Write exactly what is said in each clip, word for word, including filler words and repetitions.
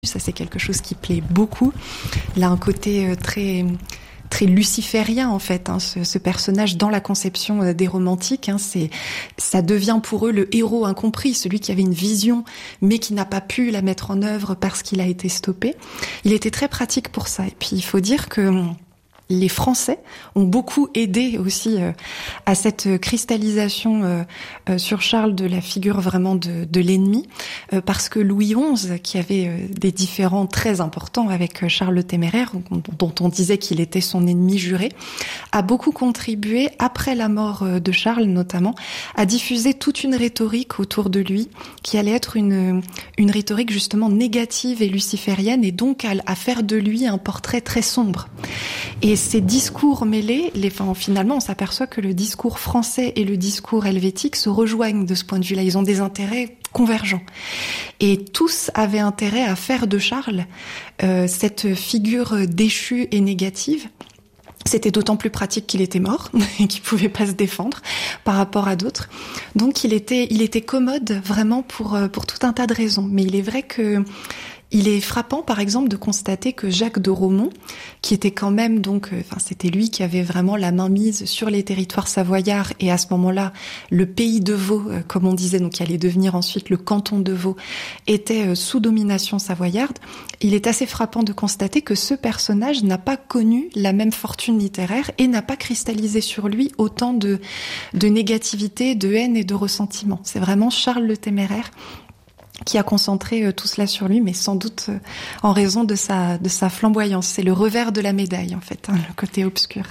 Ça, c'est quelque chose qui plaît beaucoup. Il a un côté très... très luciférien en fait, hein, ce, ce personnage dans la conception des romantiques. Hein, c'est, ça devient pour eux le héros incompris, celui qui avait une vision mais qui n'a pas pu la mettre en œuvre parce qu'il a été stoppé. Il était très pratique pour ça. Et puis il faut dire que les Français ont beaucoup aidé aussi euh, à cette cristallisation euh, euh, sur Charles de la figure vraiment de, de l'ennemi, euh, parce que Louis onze, qui avait euh, des différends très importants avec Charles le Téméraire, dont on disait qu'il était son ennemi juré, a beaucoup contribué, après la mort de Charles notamment, à diffuser toute une rhétorique autour de lui, qui allait être une, une rhétorique justement négative et luciférienne, et donc à, à faire de lui un portrait très sombre. Et ces discours mêlés, les, enfin, finalement, on s'aperçoit que le discours français et le discours helvétique se rejoignent de ce point de vue-là. Ils ont des intérêts convergents. Et tous avaient intérêt à faire de Charles euh, cette figure déchue et négative. C'était d'autant plus pratique qu'il était mort et qu'il pouvait pas se défendre par rapport à d'autres. Donc il était, il était commode vraiment pour pour tout un tas de raisons. Mais il est vrai que il est frappant, par exemple, de constater que Jacques de Romont, qui était quand même donc, euh, enfin, c'était lui qui avait vraiment la main mise sur les territoires savoyards, et à ce moment-là, le pays de Vaud, euh, comme on disait, donc qui allait devenir ensuite le canton de Vaud, était euh, sous domination savoyarde. Il est assez frappant de constater que ce personnage n'a pas connu la même fortune littéraire et n'a pas cristallisé sur lui autant de, de négativité, de haine et de ressentiment. C'est vraiment Charles le Téméraire qui a concentré euh, tout cela sur lui, mais sans doute euh, en raison de sa, de sa flamboyance. C'est le revers de la médaille, en fait, hein, le côté obscur.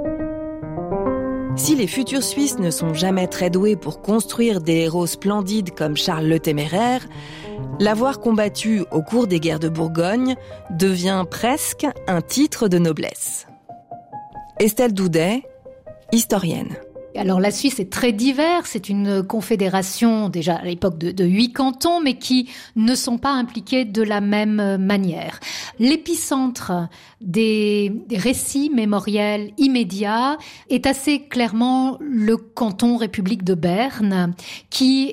Si les futurs Suisses ne sont jamais très doués pour construire des héros splendides comme Charles le Téméraire, l'avoir combattu au cours des guerres de Bourgogne devient presque un titre de noblesse. Estelle Doudet, historienne. Alors la Suisse est très diverse, c'est une confédération déjà à l'époque de, de huit cantons, mais qui ne sont pas impliqués de la même manière. L'épicentre des, des récits mémoriels immédiats est assez clairement le canton République de Berne, qui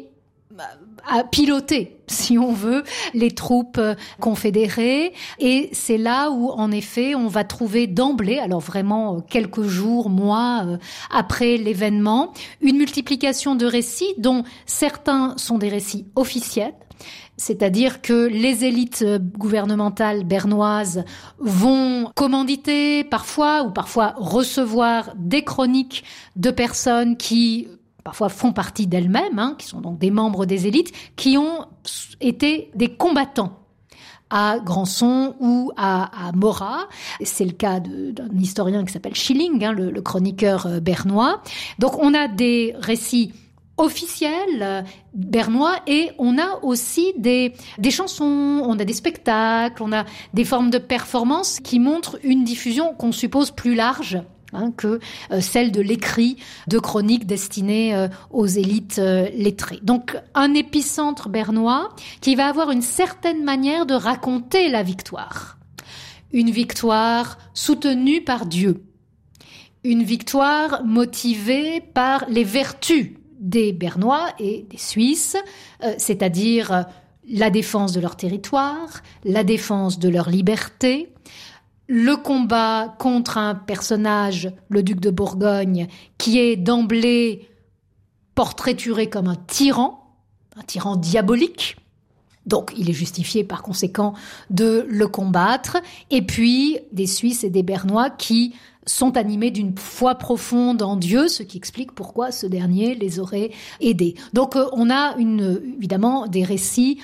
a piloté, si on veut, les troupes confédérées. Et c'est là où, en effet, on va trouver d'emblée, alors vraiment quelques jours, mois après l'événement, une multiplication de récits dont certains sont des récits officiels. C'est-à-dire que les élites gouvernementales bernoises vont commanditer parfois ou parfois recevoir des chroniques de personnes qui parfois font partie d'elles-mêmes, hein, qui sont donc des membres des élites, qui ont été des combattants à Grandson ou à, à Morat. C'est le cas de, d'un historien qui s'appelle Schilling, hein, le, le chroniqueur euh, bernois. Donc on a des récits officiels euh, bernois et on a aussi des, des chansons, on a des spectacles, on a des formes de performance qui montrent une diffusion qu'on suppose plus large, Hein, que euh, celle de l'écrit de chroniques destinées euh, aux élites euh, lettrées. Donc un épicentre bernois qui va avoir une certaine manière de raconter la victoire. Une victoire soutenue par Dieu. Une victoire motivée par les vertus des Bernois et des Suisses, euh, c'est-à-dire euh, la défense de leur territoire, la défense de leur liberté, le combat contre un personnage, le duc de Bourgogne, qui est d'emblée portraituré comme un tyran, un tyran diabolique. Donc, il est justifié par conséquent de le combattre. Et puis, des Suisses et des Bernois qui sont animés d'une foi profonde en Dieu, ce qui explique pourquoi ce dernier les aurait aidés. Donc, on a une, évidemment des récits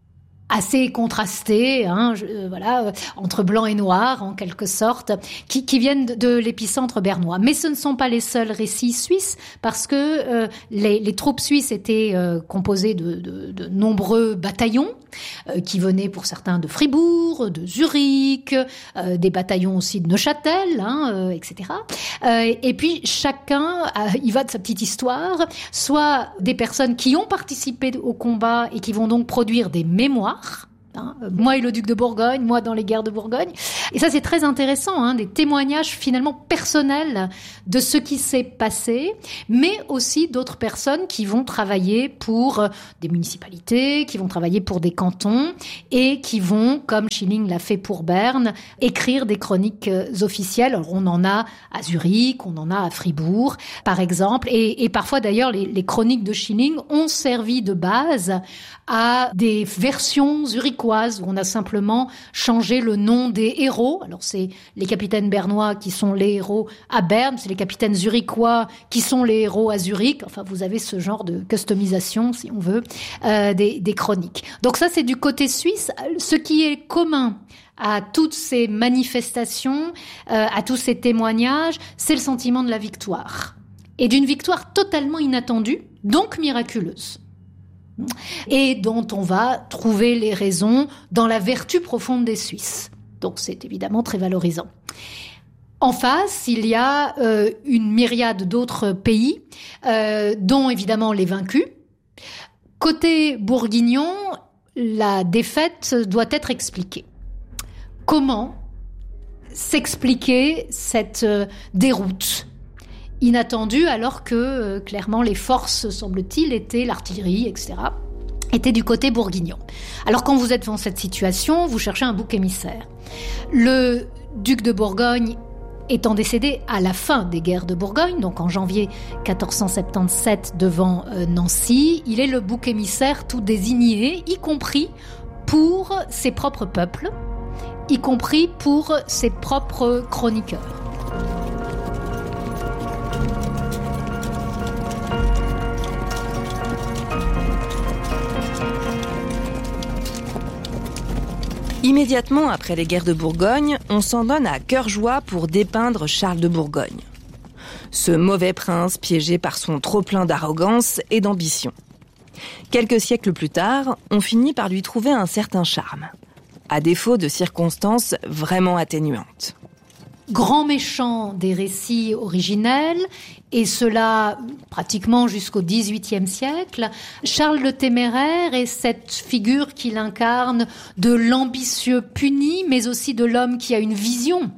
assez contrastés, hein, je, euh, voilà, euh, entre blanc et noir en quelque sorte, qui, qui viennent de, de l'épicentre bernois. Mais ce ne sont pas les seuls récits suisses, parce que euh, les, les troupes suisses étaient euh, composées de, de, de nombreux bataillons euh, qui venaient pour certains de Fribourg, de Zurich, euh, des bataillons aussi de Neuchâtel, hein, euh, et cetera. Euh, et puis chacun euh, y va de sa petite histoire, soit des personnes qui ont participé au combat et qui vont donc produire des mémoires. Hein, moi et le duc de Bourgogne, moi dans les guerres de Bourgogne. Et ça, c'est très intéressant, hein, des témoignages finalement personnels de ce qui s'est passé, mais aussi d'autres personnes qui vont travailler pour des municipalités, qui vont travailler pour des cantons et qui vont, comme Schilling l'a fait pour Berne, écrire des chroniques officielles. Alors, on en a à Zurich, on en a à Fribourg, par exemple. Et, et parfois, d'ailleurs, les, les chroniques de Schilling ont servi de base à des versions zurichoises où on a simplement changé le nom des héros. Alors, c'est les capitaines bernois qui sont les héros à Berne, c'est les capitaines zurichois qui sont les héros à Zurich. Enfin, vous avez ce genre de customisation, si on veut, euh, des, des chroniques. Donc ça, c'est du côté suisse. Ce qui est commun à toutes ces manifestations, euh, à tous ces témoignages, c'est le sentiment de la victoire. Et d'une victoire totalement inattendue, donc miraculeuse. Et dont on va trouver les raisons dans la vertu profonde des Suisses. Donc c'est évidemment très valorisant. En face, il y a euh, une myriade d'autres pays, euh, dont évidemment les vaincus. Côté bourguignon, la défaite doit être expliquée. Comment s'expliquer cette euh, déroute inattendue alors que, euh, clairement, les forces, semble-t-il, étaient, l'artillerie, et cetera, étaient du côté bourguignon. Alors, quand vous êtes dans cette situation, vous cherchez un bouc émissaire. Le duc de Bourgogne étant décédé à la fin des guerres de Bourgogne, donc en janvier quatorze cent soixante-dix-sept devant euh, Nancy, il est le bouc émissaire tout désigné, y compris pour ses propres peuples, y compris pour ses propres chroniqueurs. Immédiatement après les guerres de Bourgogne, on s'en donne à cœur joie pour dépeindre Charles de Bourgogne. Ce mauvais prince piégé par son trop-plein d'arrogance et d'ambition. Quelques siècles plus tard, on finit par lui trouver un certain charme, à défaut de circonstances vraiment atténuantes. Grand méchant des récits originels, et cela pratiquement jusqu'au dix-huitième siècle, Charles le Téméraire est cette figure qu'il incarne de l'ambitieux puni, mais aussi de l'homme qui a une vision,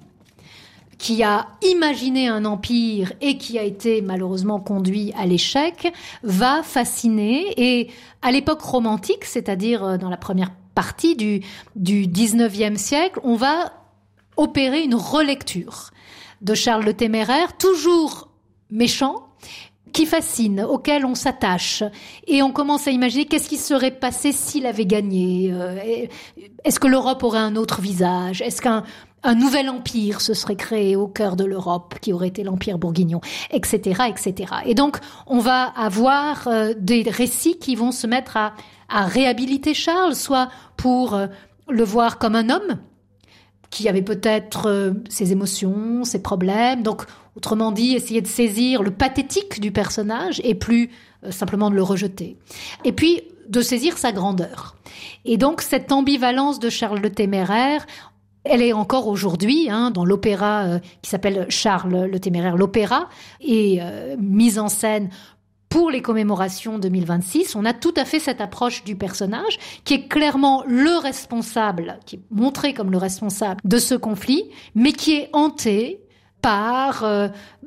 qui a imaginé un empire et qui a été malheureusement conduit à l'échec, va fasciner. Et à l'époque romantique, c'est-à-dire dans la première partie du, du dix-neuvième siècle, on va opérer une relecture de Charles le Téméraire, toujours méchant, qui fascine, auquel on s'attache. Et on commence à imaginer qu'est-ce qui serait passé s'il avait gagné. Est-ce que l'Europe aurait un autre visage? Est-ce qu'un un nouvel empire se serait créé au cœur de l'Europe, qui aurait été l'empire bourguignon, et cetera, et cetera. Et donc, on va avoir euh, des récits qui vont se mettre à, à réhabiliter Charles, soit pour euh, le voir comme un homme, qui avait peut-être euh, ses émotions, ses problèmes. Donc, autrement dit, essayer de saisir le pathétique du personnage et plus euh, simplement de le rejeter. Et puis, de saisir sa grandeur. Et donc, cette ambivalence de Charles le Téméraire, elle est encore aujourd'hui, hein, dans l'opéra euh, qui s'appelle Charles le Téméraire, l'opéra, et euh, mise en scène pour les commémorations deux mille vingt-six, on a tout à fait cette approche du personnage qui est clairement le responsable, qui est montré comme le responsable de ce conflit, mais qui est hanté par euh,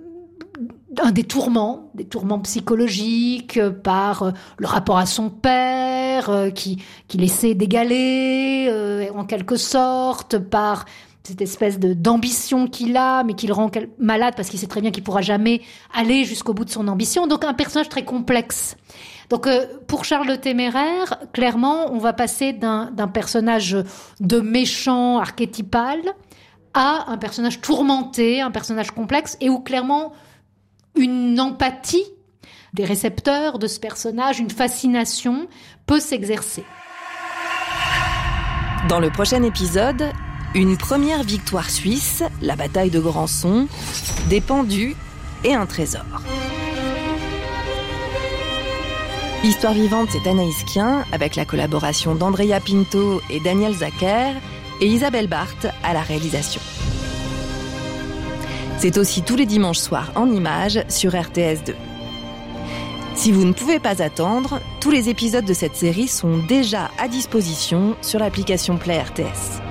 un des tourments, des tourments psychologiques, par euh, le rapport à son père, euh, qui, qui l'essaie d'égaler, euh, en quelque sorte, par cette espèce de, d'ambition qu'il a, mais qui le rend malade parce qu'il sait très bien qu'il pourra jamais aller jusqu'au bout de son ambition. Donc un personnage très complexe. Donc euh, pour Charles le Téméraire, clairement, on va passer d'un, d'un personnage de méchant archétypal à un personnage tourmenté, un personnage complexe, et où clairement une empathie des récepteurs de ce personnage, une fascination peut s'exercer. Dans le prochain épisode, une première victoire suisse, la bataille de Grandson, des pendus et un trésor. Histoire vivante, c'est Anaïs Kien, avec la collaboration d'Andrea Pinto et Daniel Zacher, et Isabelle Barthes à la réalisation. C'est aussi tous les dimanches soirs en images sur R T S deux. Si vous ne pouvez pas attendre, tous les épisodes de cette série sont déjà à disposition sur l'application Play R T S.